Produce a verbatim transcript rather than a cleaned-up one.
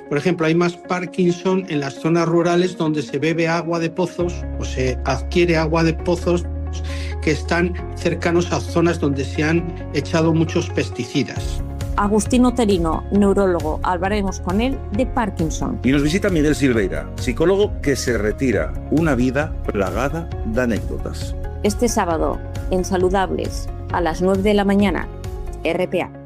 Por ejemplo, hay más Parkinson en las zonas rurales donde se bebe agua de pozos o se adquiere agua de pozos que están cercanos a zonas donde se han echado muchos pesticidas. Agustín Oterino, neurólogo, hablaremos con él de Parkinson. Y nos visita Miguel Silveira, psicólogo que se retira, una vida plagada de anécdotas. Este sábado, en Saludables, a las nueve de la mañana, R P A.